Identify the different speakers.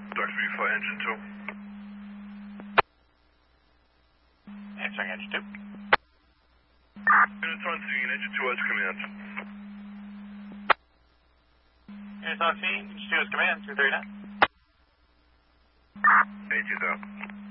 Speaker 1: Dr. V for engine 2.
Speaker 2: Answering engine 2.
Speaker 1: Units on scene, engine 2 has command.
Speaker 2: Units on scene, engine 2 has command, 239.
Speaker 1: Engine out.